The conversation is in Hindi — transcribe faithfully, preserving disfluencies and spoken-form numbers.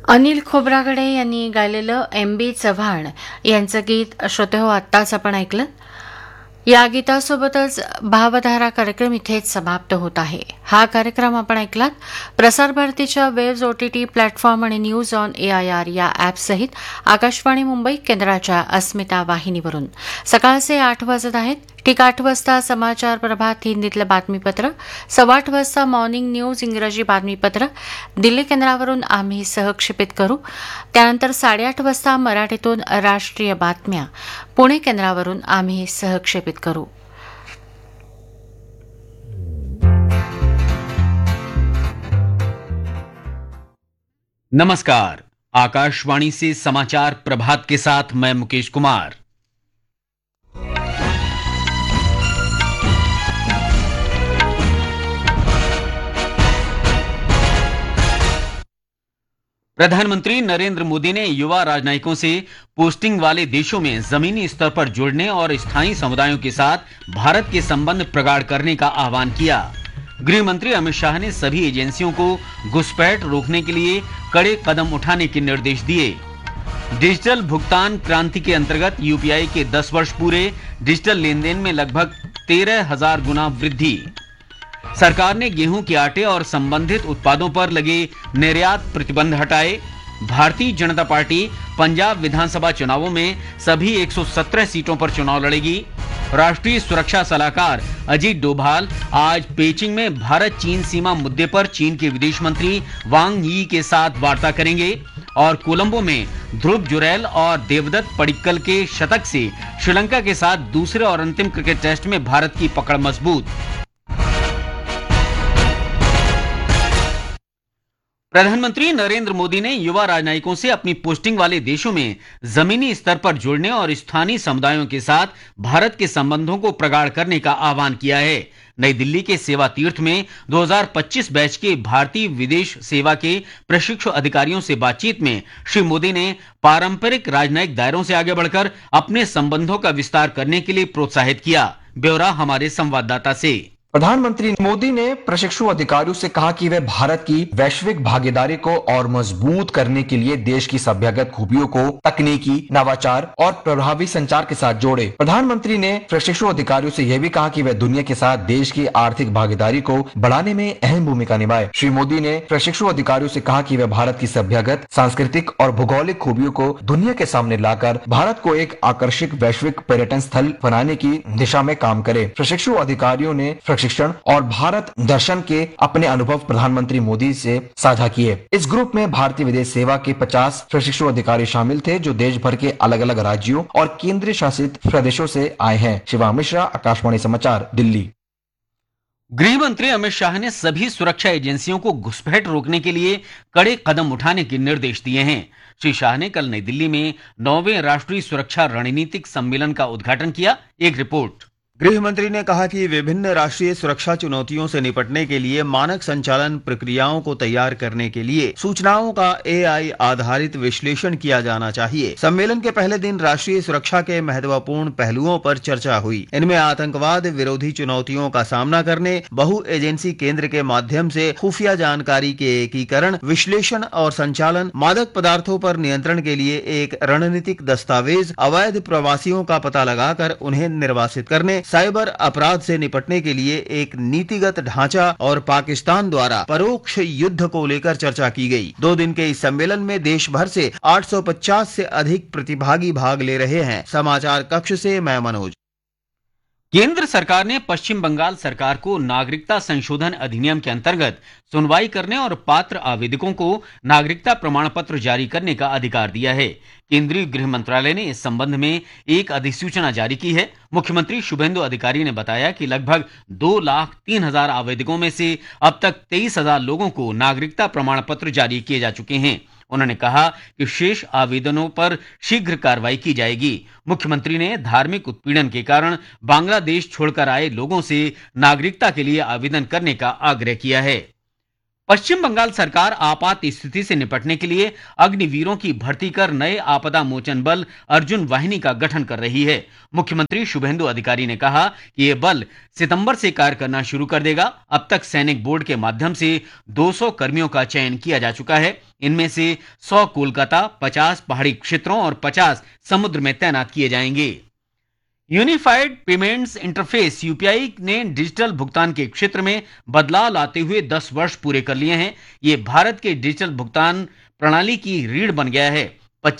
अनिल खोब्रागडे यांनी गायलेलं एम बी चव्हाण यांचं गीत श्रोतेहो आत्ताच आपण ऐकलं. या गीतासोबतच भावधारा कार्यक्रम इथेच समाप्त होत आहे. हा कार्यक्रम आपण ऐकलात प्रसार भारतीच्या वेव्ज ओटीटी प्लॅटफॉर्म आणि न्यूज ऑन एआयआर या ॲपसहित आकाशवाणी मुंबई केंद्राच्या अस्मिता वाहिनीवरून. सकाळचे आठ वाजत आहेत. ठीक आठ वाजता समाचार प्रभात हिंदीतलं बातमीपत्र, सव्वा आठ वाजता मॉर्निंग न्यूज इंग्रजी बातमीपत्र दिल्ली केंद्रावरून आम्ही सहक्षेपित करू. त्यानंतर साडेआठ वाजता मराठीतून राष्ट्रीय बातम्या पुणे केंद्रावरून आम्ही सहक्षेपित करू. नमस्कार, आकाशवाणी से समाचार प्रभात के साथ मैं मुकेश कुमार. प्रधानमंत्री नरेंद्र मोदी ने युवा राजनयिकों से पोस्टिंग वाले देशों में जमीनी स्तर पर जुड़ने और स्थानीय समुदायों के साथ भारत के संबंध प्रगाढ़ करने का आह्वान किया. गृह मंत्री अमित शाह ने सभी एजेंसियों को घुसपैठ रोकने के लिए कड़े कदम उठाने के निर्देश दिए. डिजिटल भुगतान क्रांति के अंतर्गत यूपीआई के दस वर्ष पूरे. डिजिटल लेन देन में लगभग तेरह हजार गुना वृद्धि. सरकार ने गेहूं के आटे और संबंधित उत्पादों पर लगे निर्यात प्रतिबंध हटाए. भारतीय जनता पार्टी पंजाब विधानसभा चुनावों में सभी एक सौ सत्रह सीटों पर चुनाव लड़ेगी. राष्ट्रीय सुरक्षा सलाहकार अजीत डोभाल आज पेचिंग में भारत चीन सीमा मुद्दे पर चीन के विदेश मंत्री वांग यी के साथ वार्ता करेंगे. और कोलंबो में ध्रुव जुरैल और देवदत्त पडिक्कल के शतक से श्रीलंका के साथ दूसरे और अंतिम क्रिकेट टेस्ट में भारत की पकड़ मजबूत. प्रधानमंत्री नरेंद्र मोदी ने युवा राजनयिकों से अपनी पोस्टिंग वाले देशों में जमीनी स्तर पर जुड़ने और स्थानीय समुदायों के साथ भारत के संबंधों को प्रगाढ़ करने का आह्वान किया है. नई दिल्ली के सेवा तीर्थ में दो हज़ार पच्चीस बैच के भारतीय विदेश सेवा के प्रशिक्षु अधिकारियों से बातचीत में श्री मोदी ने पारंपरिक राजनयिक दायरों से आगे बढ़कर अपने संबंधों का विस्तार करने के लिए प्रोत्साहित किया. ब्यौरा हमारे संवाददाता से. प्रधानमंत्री मोदी ने प्रशिक्षु अधिकारियों से कहा कि वे भारत की वैश्विक भागीदारी को और मजबूत करने के लिए देश की सभ्यगत खूबियों को तकनीकी नवाचार और प्रभावी संचार के साथ जोड़े. प्रधानमंत्री ने प्रशिक्षु अधिकारियों से यह भी कहा कि वे दुनिया के साथ देश की आर्थिक भागीदारी को बढ़ाने में अहम भूमिका निभाए. श्री मोदी ने प्रशिक्षु अधिकारियों से कहा कि वे भारत की सभ्यगत, सांस्कृतिक और भौगोलिक खूबियों को दुनिया के सामने लाकर भारत को एक आकर्षक वैश्विक पर्यटन स्थल बनाने की दिशा में काम करे. प्रशिक्षु अधिकारियों ने शिक्षण और भारत दर्शन के अपने अनुभव प्रधानमंत्री मोदी से साझा किए. इस ग्रुप में भारतीय विदेश सेवा के पचास प्रशिक्षु अधिकारी शामिल थे जो देश भर के अलग अलग राज्यों और केंद्र शासित प्रदेशों से आए हैं. शिवा मिश्रा, आकाशवाणी समाचार, दिल्ली. गृह मंत्री अमित शाह ने सभी सुरक्षा एजेंसियों को घुसपैठ रोकने के लिए कड़े कदम उठाने के निर्देश दिए हैं. श्री शाह ने कल नई दिल्ली में नौवें राष्ट्रीय सुरक्षा रणनीतिक सम्मेलन का उद्घाटन किया. एक रिपोर्ट. गृह मंत्री ने कहा कि विभिन्न राष्ट्रीय सुरक्षा चुनौतियों से निपटने के लिए मानक संचालन प्रक्रियाओं को तैयार करने के लिए सूचनाओं का एआई आधारित विश्लेषण किया जाना चाहिए. सम्मेलन के पहले दिन राष्ट्रीय सुरक्षा के महत्वपूर्ण पहलुओं पर चर्चा हुई. इनमें आतंकवाद विरोधी चुनौतियों का सामना करने, बहु एजेंसी केंद्र के माध्यम से खुफिया जानकारी के एकीकरण, विश्लेषण और संचालन, मादक पदार्थों पर नियंत्रण के लिए एक रणनीतिक दस्तावेज, अवैध प्रवासियों का पता लगाकर उन्हें निर्वासित करने, साइबर अपराध से निपटने के लिए एक नीतिगत ढांचा और पाकिस्तान द्वारा परोक्ष युद्ध को लेकर चर्चा की गई. दो दिन के इस सम्मेलन में देश भर से आठ सौ पचास से अधिक प्रतिभागी भाग ले रहे हैं. समाचार कक्ष से मैं मनोज. केंद्र सरकार ने पश्चिम बंगाल सरकार को नागरिकता संशोधन अधिनियम के अंतर्गत सुनवाई करने और पात्र आवेदकों को नागरिकता प्रमाण पत्र जारी करने का अधिकार दिया है. केंद्रीय गृह मंत्रालय ने इस संबंध में एक अधिसूचना जारी की है. मुख्यमंत्री शुभेंदु अधिकारी ने बताया कि लगभग दो लाख तीन हजार आवेदकों में से अब तक तेईस हजार लोगों को नागरिकता प्रमाण पत्र जारी किए जा चुके हैं. उन्होंने कहा कि शेष आवेदनों पर शीघ्र कार्रवाई की जाएगी. मुख्यमंत्री ने धार्मिक उत्पीड़न के कारण बांग्लादेश छोड़कर आए लोगों से नागरिकता के लिए आवेदन करने का आग्रह किया है. पश्चिम बंगाल सरकार आपात स्थिति से निपटने के लिए अग्निवीरों की भर्ती कर नए आपदा मोचन बल अर्जुन वाहिनी का गठन कर रही है। मुख्यमंत्री शुभेंदु अधिकारी ने कहा कि यह बल सितंबर से कार्य करना शुरू कर देगा। अब तक सैनिक बोर्ड के माध्यम से दो सौ कर्मियों का चयन किया जा चुका है। इनमें से सौ कोलकाता, पचास पहाड़ी क्षेत्रों और पचास समुद्र में तैनात किए जाएंगे। यूनिफाइड पेमेंट्स इंटरफेस यूपीआई ने डिजिटल भुगतान के क्षेत्र में बदलाव लाते हुए दस वर्ष पूरे कर लिए हैं। ये भारत के डिजिटल भुगतान प्रणाली की रीढ़ बन गया है।